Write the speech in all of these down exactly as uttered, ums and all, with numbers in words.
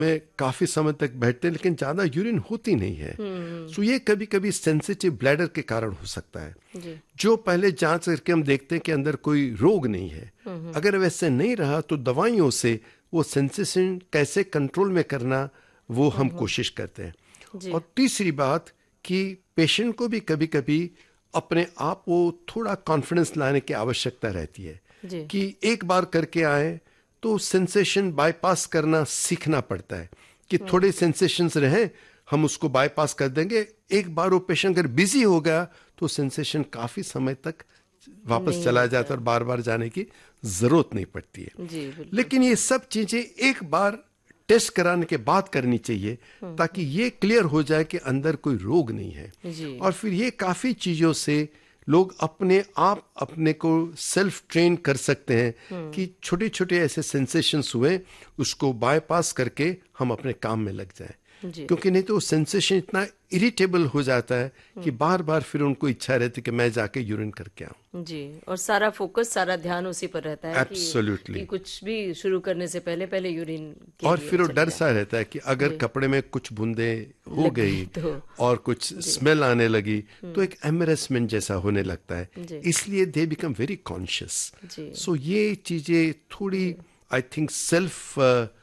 में काफी समय तक बैठते हैं लेकिन ज्यादा यूरिन होती नहीं है। सो ये कभी कभी सेंसिटिव ब्लैडर के कारण हो सकता है, जी। जो पहले जांच करके हम देखते हैं कि अंदर कोई रोग नहीं है। अगर वैसे नहीं रहा तो दवाइयों से वो सेंसेशन कैसे कंट्रोल में करना वो हम कोशिश करते हैं। जी। और तीसरी बात कि पेशेंट को भी कभी कभी अपने आप को थोड़ा कॉन्फिडेंस लाने की आवश्यकता रहती है जी। कि एक बार करके आए तो सेंसेशन बाईपास करना सीखना पड़ता है कि थोड़े सेंसेशंस रहें, हम उसको बाईपास कर देंगे। एक बार वो पेशेंट अगर बिजी हो गया तो सेंसेशन काफी समय तक वापस नहीं चला होता जाता है और बार बार जाने की जरूरत नहीं पड़ती है। जी, बिल्कुल। लेकिन ये सब चीजें एक बार टेस्ट कराने के बाद करनी चाहिए ताकि ये क्लियर हो जाए कि अंदर कोई रोग नहीं है। जी। और फिर ये काफी चीजों से लोग अपने आप अपने को सेल्फ ट्रेन कर सकते हैं कि छोटे छोटे ऐसे सेंसेशंस हुए उसको बाईपास करके हम अपने काम में लग जाएं। जी। क्योंकि नहीं तो सेंसेशन इतना इरिटेबल हो जाता है कि बार बार फिर उनको इच्छा रहती है कि मैं जाके यूरिन करके आऊं। जी, और सारा फोकस, सारा ध्यान उसी पर रहता है कि, Absolutely. कि कुछ भी शुरू करने से पहले पहले यूरिन के और लिए फिर वो चले डर जाएं। सा रहता है कि अगर जी। कपड़े में कुछ बूंदे हो लग गई गई तो और कुछ स्मेल आने लगी तो एक एम्बैरेसमेंट जैसा होने लगता है, जी। इसलिए दे बिकम वेरी कॉन्शियस। जी। सो ये चीजें थोड़ी आई थिंक सेल्फ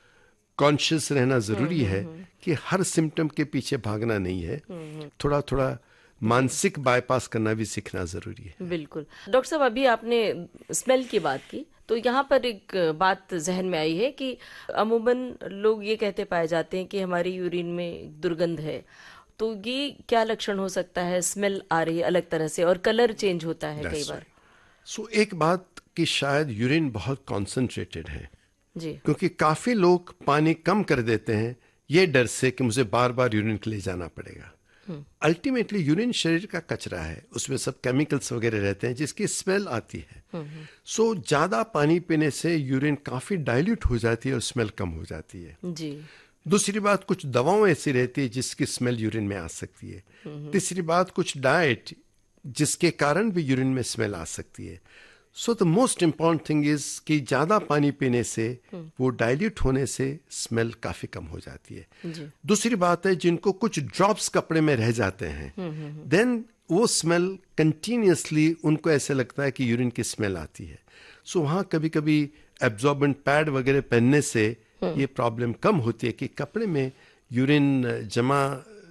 कॉन्शियस रहना जरूरी है कि हर सिम्टम के पीछे भागना नहीं है, थोड़ा थोड़ा मानसिक बाईपास करना भी सीखना जरूरी है। बिल्कुल। डॉक्टर साहब, अभी आपने स्मेल की बात की तो यहाँ पर एक बात जहन में आई है कि अमूमन लोग ये कहते पाए जाते हैं कि हमारी यूरिन में दुर्गंध है, तो ये क्या लक्षण हो सकता है? स्मेल आ रही है अलग तरह से और कलर चेंज होता है कई बार। सो एक बात कि शायद यूरिन बहुत कॉन्सेंट्रेटेड है, जी। क्योंकि काफी लोग पानी कम कर देते हैं ये डर से कि मुझे बार बार यूरिन के लिए जाना पड़ेगा। अल्टीमेटली यूरिन शरीर का कचरा है, उसमें सब केमिकल्स वगैरह रहते हैं जिसकी स्मेल आती है। सो so, ज्यादा पानी पीने से यूरिन काफी डाइल्यूट हो जाती है और स्मेल कम हो जाती है। जी। दूसरी बात, कुछ दवाओं ऐसी रहती है जिसकी स्मेल यूरिन में आ सकती है। तीसरी बात, कुछ डाइट जिसके कारण भी यूरिन में स्मेल आ सकती है। So the most important thing is कि ज्यादा पानी पीने से वो डाइल्यूट होने से स्मेल काफी कम हो जाती है। जी। दूसरी बात है, जिनको कुछ ड्रॉप्स कपड़े में रह जाते हैं देन वो स्मेल कंटिन्यूसली उनको ऐसे लगता है कि यूरिन की स्मेल आती है। सो वहाँ कभी कभी एब्जॉर्बेंट पैड वगैरह पहनने से ये प्रॉब्लम कम होती है कि कपड़े में यूरिन जमा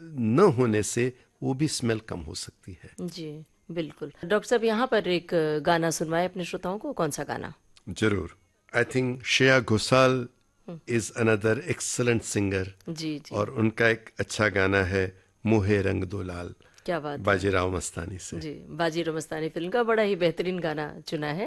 न होने से वो भी स्मेल कम हो सकती है। जी, बिल्कुल। डॉक्टर साहब, यहाँ पर एक गाना सुनवाए अपने श्रोताओं को। कौन सा गाना? जरूर। I think Shreya Ghoshal is another excellent singer. जी जी। और उनका एक अच्छा गाना है मोहे रंग दो लाल, क्या बात है। बाजीराव मस्तानी से। जी, बाजीराव मस्तानी फिल्म का बड़ा ही बेहतरीन गाना चुना है।